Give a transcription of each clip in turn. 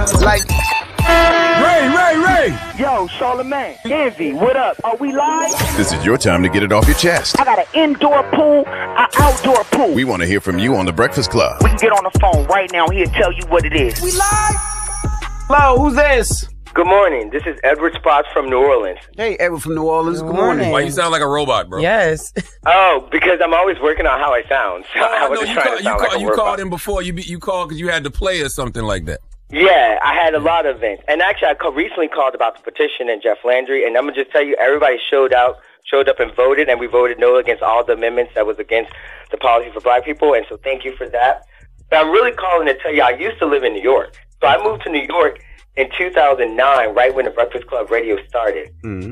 Like, Ray! Yo, Charlamagne, Envy, what up? Are we live? This is your time to get it off your chest. I got an indoor pool, an outdoor pool. We want to hear from you on The Breakfast Club. We can get on the phone right now. He'll tell you what it is. we live? Hello, who's this? Good morning. This is Edward Spots from New Orleans. Hey, Edward from New Orleans. Good morning. Why you sound like a robot, bro? Yes. Oh, because I'm always working on how I sound. So I wasn't trying to sound like a you robot. called in before. You called because you had to play or something like that. Yeah, I had a lot of events. And actually, I recently called about the petition and Jeff Landry. And I'm going to just tell you, everybody showed up and voted. And we voted no against all the amendments that was against the policy for black people. And so thank you for that. But I'm really calling to tell you, I used to live in New York. So I moved to New York in 2009, right when the Breakfast Club radio started.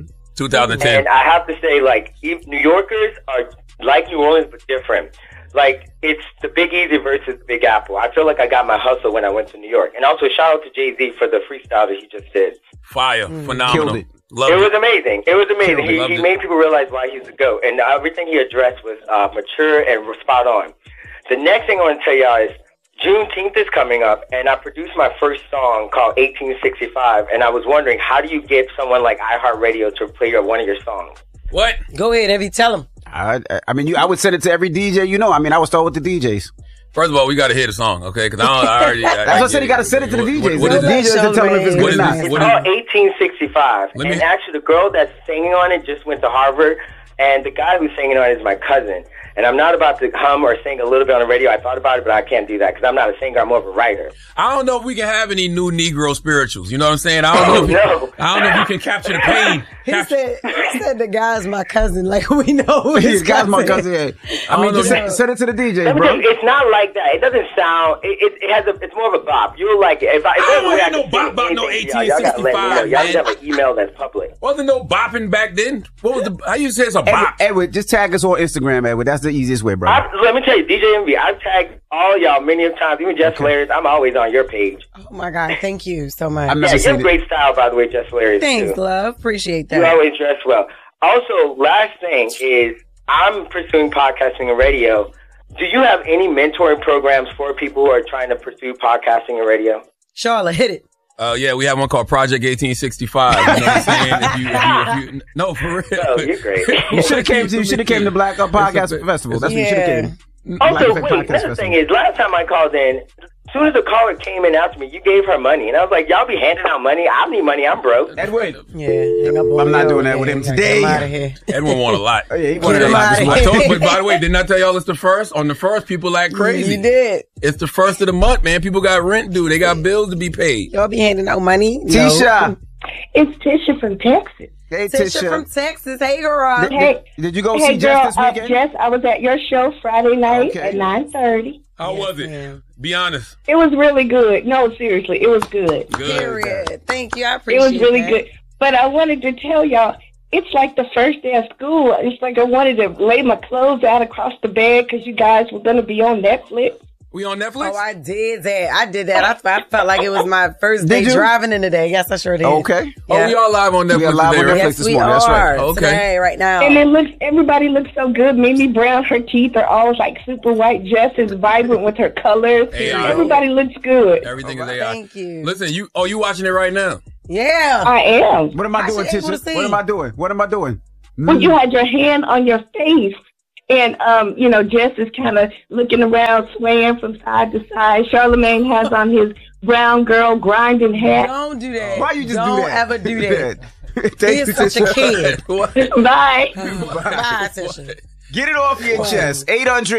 2010. And I have to say, like, New Yorkers are like New Orleans, but different. Like, it's the Big Easy versus the Big Apple. I feel like I got my hustle when I went to New York. And also, shout out to Jay-Z for the freestyle that he just did. Fire. Phenomenal. Killed it. It was amazing. It was amazing. Loved He it. made people realize why he's the GOAT. And everything he addressed was mature and spot on. The next thing I want to tell y'all is Juneteenth is coming up, and I produced my first song called 1865. And I was wondering, how do you get someone like iHeartRadio to play one of your songs? What? Go ahead, Evie. Tell him. I mean, I would send it to every DJ you know. I mean, I would start with the DJs. First of all, we got to hear the song, okay? Because I already. That's what I said. You got to send it to the DJs. What The is it? DJs can tell them if it's What good is or not. this? It's What called 1865. Let me- And actually, the girl that's singing on it just went to Harvard. And the guy who's singing on it is my cousin. And I'm not about to hum or sing a little bit on the radio. I thought about it, but I can't do that because I'm not a singer. I'm more of a writer. I don't know if we can have any new Negro spirituals. You know what I'm saying? I don't know. I don't know if you can capture the pain. He said the guy's my cousin. Like, we know His guy's my cousin. Yeah. I mean, just send it to the DJs, Let me bro. tell you, it's not like that. It doesn't sound. It's more of a bop. You'll like it. If I don't there's a way want no can bop sing about no anything, y'all gotta let me know. 1865, Y'all man. have an email that's public. Wasn't no bopping back then. What was the? How you say it's a bop? Edward, just tag us on Instagram, Edward. That's the easiest way, bro. Let me tell you, DJ Envy, I've tagged all y'all many of times, even Jess Hilarious. I'm always on your page. Oh, my God. Thank you so much. I've Yeah, never you seen have it. great style, by the way, Jess Hilarious. Thanks, too. love. Appreciate You that. always dress well. Also, last thing is I'm pursuing podcasting and radio. Do you have any mentoring programs for people who are trying to pursue podcasting and radio? Charlotte, hit it. Yeah, we have one called Project 1865. You know what I'm saying? If you, no, for real. Oh, you're great. You should have came to Black Up Podcast Festival. That's what you should have came. Also, Black Effect wait, Podcast another Festival. thing is, last time I called in, as soon as the caller came in after me, you gave her money. And I was like, y'all be handing out money? I need money. I'm broke. Edward. Yeah, hang up on I'm not me. doing that with him today. Get him out of here. Edwin won a lot. Oh, yeah, he Won wanted a a lot. lot. I told you, but by the way, didn't I tell y'all it's the first? On the first, people act crazy. You did. It's the first of the month, man. People got rent due. They got bills to be paid. Y'all be handing out money? Tisha. It's Tisha from Texas. Hey, Tisha Tisha. from Texas. Hey, girl. Did you go Hey, see girl, Jess this weekend? Jess, I was at your show Friday night Okay. at 9:30. How was it? ma'am. Be honest. It was really good. No, seriously, it was good. Good. Period. Thank you. I It appreciate was really that. good. But I wanted to tell y'all, it's like the first day of school. It's like I wanted to lay my clothes out across the bed because you guys were going to be on Netflix. We on Netflix? Oh, I did that. I felt like it was my first day Did you? driving in the day. Yes, I sure did. Okay. Oh, we are live on Netflix We are live today, on right? Netflix Yes, this we morning. are. That's right. Okay. Today, right now. And everybody looks so good. Mimi Brown, her teeth are all like super white. Jess is vibrant with her colors. AI. Everybody looks good. Everything is AI. Thank you. Listen, you watching it right now? Yeah. I am. What am I doing, should able to Tisha? see. What am I doing? What am I doing? When you had your hand on your face, and Jess is kind of looking around, swaying from side to side. Charlamagne has on his brown girl grinding hat. Don't do that. Why you just Don't do that? ever do that. Thank He you, is such a Tisha. kid. What? Bye. Bye, Tisha. Get it off your chest.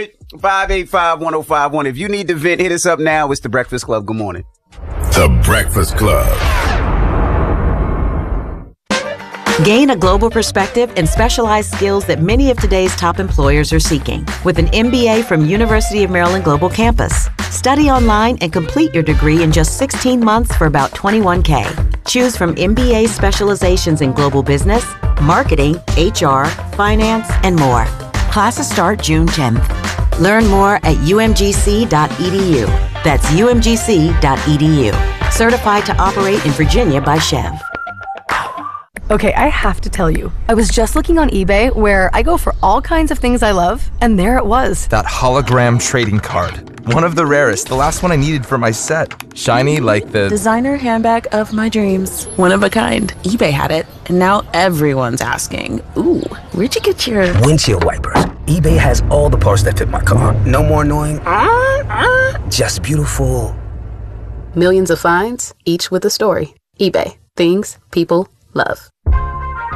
800-585-1051. If you need to vent, hit us up now. It's The Breakfast Club. Good morning. The Breakfast Club. Gain a global perspective and specialized skills that many of today's top employers are seeking with an MBA from University of Maryland Global Campus. Study online and complete your degree in just 16 months for about $21K. Choose from MBA specializations in global business, marketing, HR, finance, and more. Classes start June 10th. Learn more at umgc.edu. That's umgc.edu. Certified to operate in Virginia by Chev. Okay, I have to tell you, I was just looking on eBay where I go for all kinds of things I love, and there it was. That hologram trading card. One of the rarest, the last one I needed for my set. Shiny like the designer handbag of my dreams. One of a kind. eBay had it, and now everyone's asking, ooh, where'd you get your windshield wipers? eBay has all the parts that fit my car. No more annoying, just beautiful. Millions of finds, each with a story. eBay. Things people love.